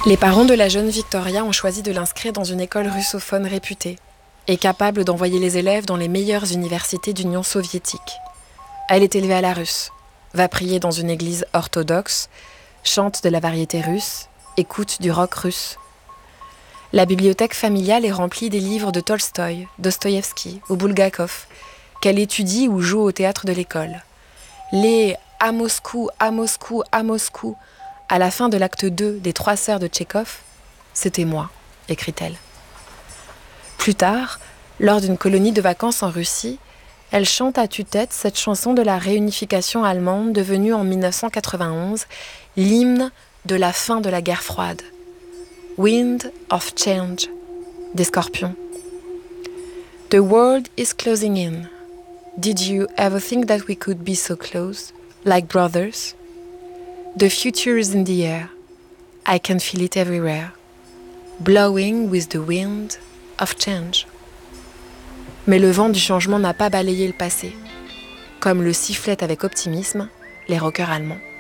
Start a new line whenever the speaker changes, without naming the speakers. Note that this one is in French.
Les parents de la jeune Victoria ont choisi de l'inscrire dans une école russophone réputée et capable d'envoyer les élèves dans les meilleures universités d'Union soviétique. Elle est élevée à la russe, va prier dans une église orthodoxe, chante de la variété russe, écoute du rock russe. La bibliothèque familiale est remplie des livres de Tolstoï, Dostoïevski ou Bulgakov, qu'elle étudie ou joue au théâtre de l'école. Les « à Moscou, à Moscou, à Moscou » à la fin de l'acte 2 des Trois sœurs de Tchekhov, c'était moi, écrit-elle. Plus tard, lors d'une colonie de vacances en Russie, elle chante à tue-tête cette chanson de la réunification allemande devenue en 1991 l'hymne de la fin de la guerre froide. Wind of Change, des Scorpions. The world is closing in. Did you ever think that we could be so close, like brothers? The future is in the air. I can feel it everywhere. Blowing with the wind of change. Mais le vent du changement n'a pas balayé le passé. Comme le sifflaient avec optimisme les rockers allemands.